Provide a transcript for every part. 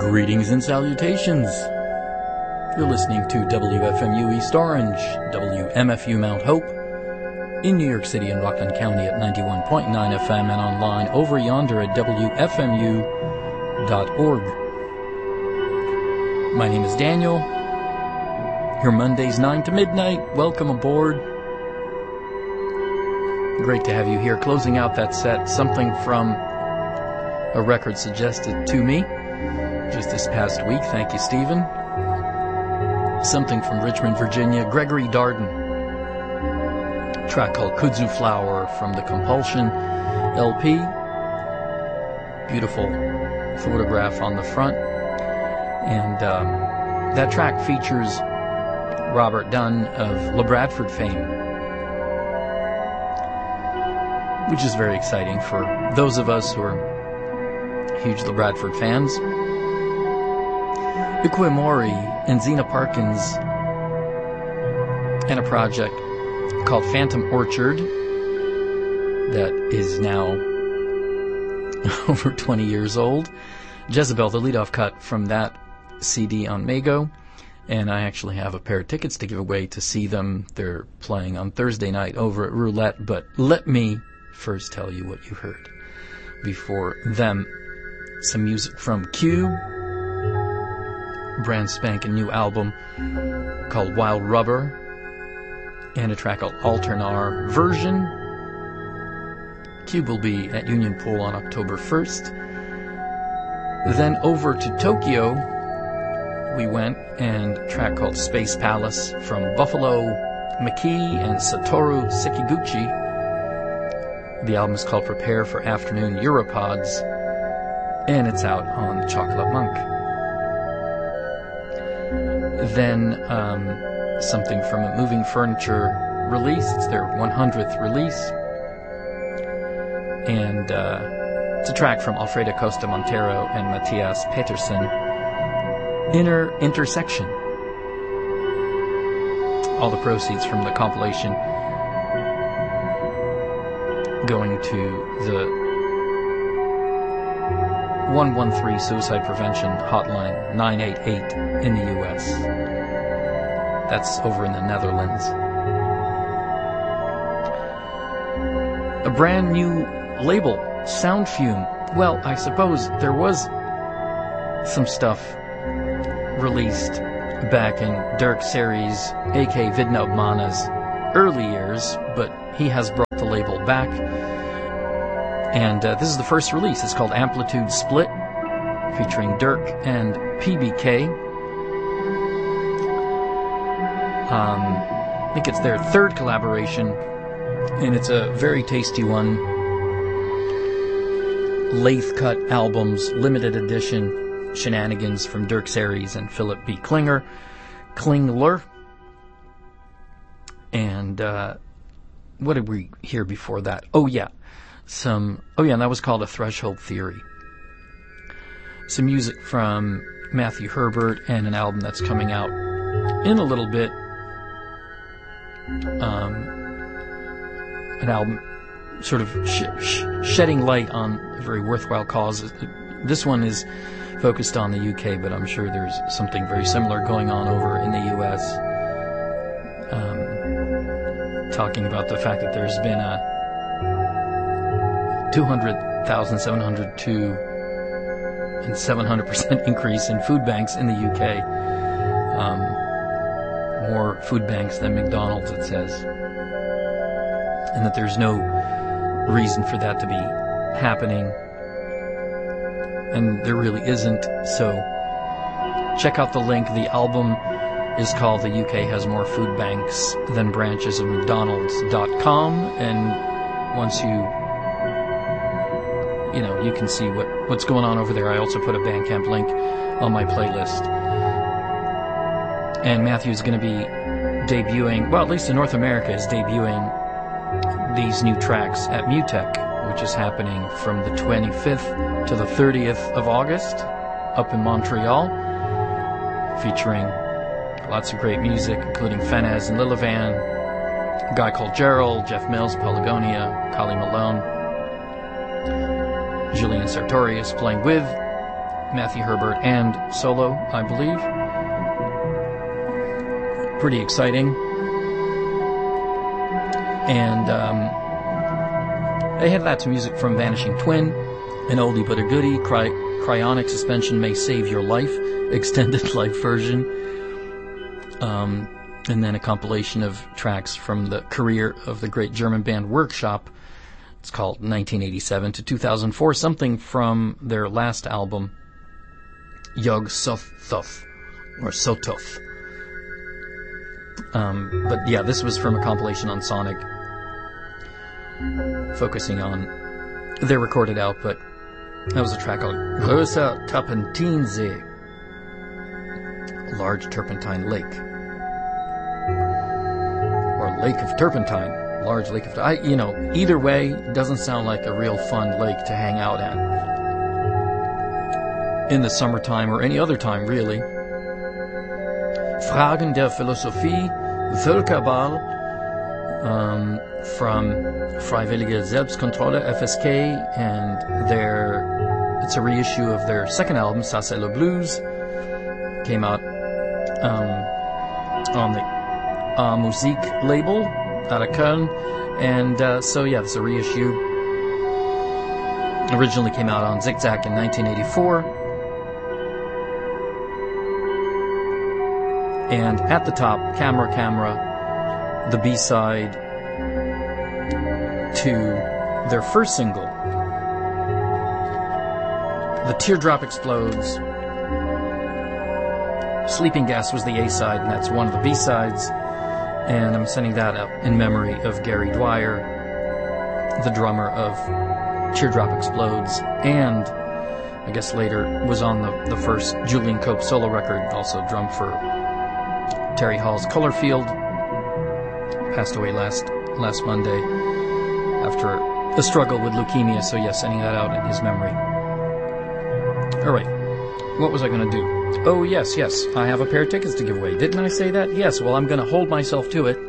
Greetings and salutations. You're listening to WFMU East Orange, WMFU Mount Hope, in New York City and Rockland County at 91.9 FM and online over yonder at WFMU.org. My name is Daniel. Here Mondays 9 to midnight. Welcome aboard. Great to have you here. Closing out that set, something from a record suggested to me just this past week. Thank you, Stephen. Something from Richmond, Virginia. Gregory Darden. A track called Kudzu Flower from the Compulsion LP. Beautiful photograph on the front. And that track features Robert Dunn of La Bradford fame, which is very exciting for those of us who are huge La Bradford fans. Ikwemori and Zena Parkins and a project called Phantom Orchard that is now over 20 years old. Jezebel, the leadoff cut from that CD on Mago, and I actually have a pair of tickets to give away to see them. They're playing on Thursday night over at Roulette, but let me first tell you what you heard before them. Some music from Cube, brand spanking new album called Wild Rubber, and a track called Alternar Version. Cube will be at Union Pool on October 1st. Then over to Tokyo we went, and a track called Space Palace from Buffalo McKee and Satoru Sekiguchi. The album is called Prepare for Afternoon Europods, and it's out on Chocolate Monk. Then something from a Moving Furniture release. It's their 100th release. And it's a track from Alfredo Costa Montero and Matthias Petersen, Inner Intersection. All the proceeds from the compilation going to the 113 Suicide Prevention Hotline 988 in the U.S. That's over in the Netherlands. A brand new label, Sound Fume. Well, I suppose there was some stuff released back in Dirk Series, a.k.a. Vidna Obmana's early years, but he has brought the label back. And this is the first release. It's called Amplitude Split, featuring Dirk and PBK. I think it's their third collaboration, and it's a very tasty one. Lathe cut albums, limited edition shenanigans from Dirk Series and Philip B. Klingler. And what did we hear before that? And that was called A Threshold Theory. Some music from Matthew Herbert and an album that's coming out in a little bit. An album sort of shedding light on a very worthwhile cause. This one is focused on the UK, but I'm sure there's something very similar going on over in the US. Talking about the fact that there's been a 200,702 and 700% increase in food banks in the UK. More food banks than McDonald's, it says. And that there's no reason for that to be happening. And there really isn't. So check out the link. The album is called The UK Has More Food Banks Than Branches of McDonald's.com. And once you can see what's going on over there. I also put a Bandcamp link on my playlist. And Matthew's going to be debuting, well, at least in North America, is debuting these new tracks at Mutech, which is happening from the 25th to the 30th of August up in Montreal, featuring lots of great music, including Fenez and Lilivan, a guy called Gerald, Jeff Mills, Polygonia, Kali Malone, Julian Sartorius playing with Matthew Herbert and solo, I believe. Pretty exciting. And they had lots of music from Vanishing Twin, an oldie but a goodie, Cryonic Suspension May Save Your Life, extended life version. And then a compilation of tracks from the career of the great German band Workshop. It's called 1987 to 2004, something from their last album, Yog Sothoth, or Sothoth. But yeah, this was from a compilation on Sonic, focusing on their recorded output. That was a track called Größer Turpentinsee, Large Turpentine Lake. Or Lake of Turpentine, Large Lake of... either way, doesn't sound like a real fun lake to hang out at. In the summertime or any other time, really. Fragen der Philosophie, Völkerball, from Freiwillige Selbstkontrolle, FSK, and it's a reissue of their second album, Ça c'est le Blues. Came out on the Musique label out of Köln, and so yeah, it's a reissue. Originally came out on Zigzag in 1984, and at the top, Camera, the B-side to their first single, The Teardrop Explodes. Sleeping Gas was the A-side, and that's one of the B-sides. And I'm sending that up in memory of Gary Dwyer, the drummer of Teardrop Explodes, and I guess later was on the first Julian Cope solo record, also drummed for Terry Hall's Colorfield. Passed away last Monday after a struggle with leukemia, so yeah, sending that out in his memory. Alright, what was I going to do? Oh, yes, I have a pair of tickets to give away. Didn't I say that? Yes, well, I'm going to hold myself to it.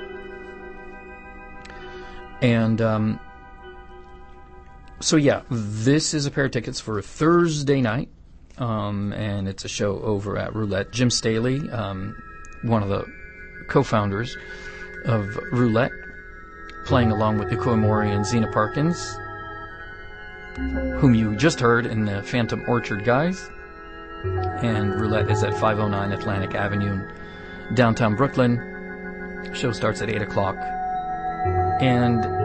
And, so yeah, this is a pair of tickets for Thursday night, and it's a show over at Roulette. Jim Staley, one of the co-founders of Roulette, playing along with Iko Mori and Zena Parkins, whom you just heard in the Phantom Orchard guys. And Roulette is at 509 Atlantic Avenue in downtown Brooklyn. Show starts at 8 o'clock. And